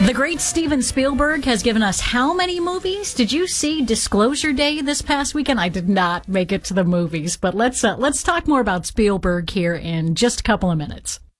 The great Steven Spielberg has given us how many movies? Did you see Disclosure Day this past weekend? I did not make it to the movies, but let's talk more about Spielberg here in just a couple of minutes.